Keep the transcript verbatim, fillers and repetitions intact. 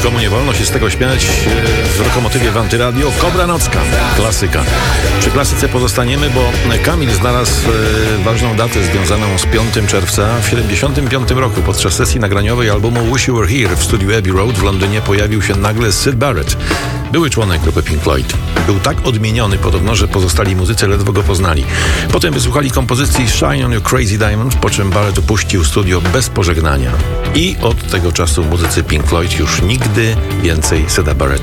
Nikomu nie wolno się z tego śmiać. W Lokomotywie w Antyradio Kobra Nocka, klasyka. Przy klasyce pozostaniemy, bo Kamil znalazł e, ważną datę związaną z piątego czerwca. W siedemdziesiątym piątym roku podczas sesji nagraniowej albumu Wish You Were Here w studiu Abbey Road w Londynie pojawił się nagle Syd Barrett, były członek grupy Pink Floyd. Był tak odmieniony podobno, że pozostali muzycy ledwo go poznali. Potem wysłuchali kompozycji Shine on Your Crazy Diamond, po czym Barrett opuścił studio bez pożegnania. I od tego czasu muzycy Pink Floyd już nigdy więcej Syda Barretta